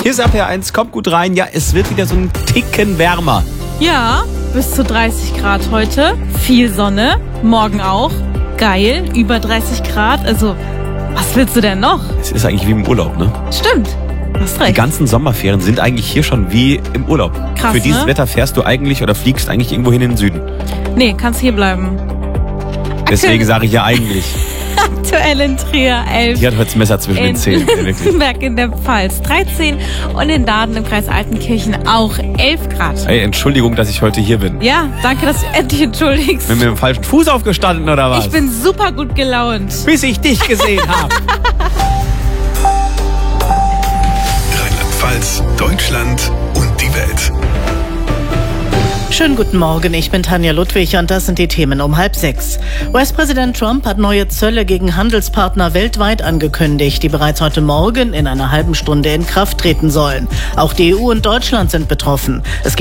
Hier ist RPR1, kommt gut rein. Ja, es wird wieder so ein Ticken wärmer. Ja, bis zu 30 Grad heute. Viel Sonne, morgen auch. Geil, über 30 Grad. Also, was willst du denn noch? Es ist eigentlich wie im Urlaub, ne? Stimmt, hast Die recht. ganzen Sommerferien sind eigentlich hier schon wie im Urlaub. Krass, Für dieses ne? Wetter fährst du eigentlich oder fliegst eigentlich irgendwo hin in den Süden. Nee, kannst hier bleiben. Deswegen sage ich ja eigentlich. Aktuell in Trier 11. Die hat heute das Messer zwischen den In Zähnen. Wirklich. Lindenberg in der Pfalz 13 und in Dahden im Kreis Altenkirchen auch 11 Grad. Hey, Entschuldigung, dass ich heute hier bin. Ja, danke, dass du endlich entschuldigst. Bin mit dem falschen Fuß aufgestanden oder was? Ich bin super gut gelaunt. Bis ich dich gesehen habe. Rheinland-Pfalz, Deutschland und die Welt. Schönen guten Morgen, ich bin Tanja Ludwig und das sind die Themen um 5:30. US-Präsident Trump hat neue Zölle gegen Handelspartner weltweit angekündigt, die bereits heute Morgen in einer halben Stunde in Kraft treten sollen. Auch die EU und Deutschland sind betroffen. Es